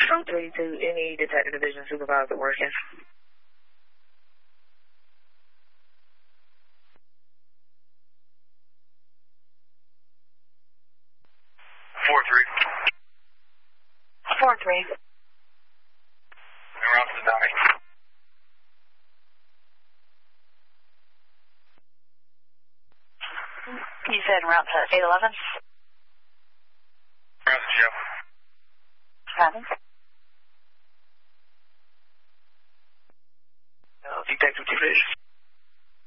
3 to any detective division supervisor working. Four three. 4-3. Around the dummy. You said route to 811? Around the Joe. Copy. Detective division.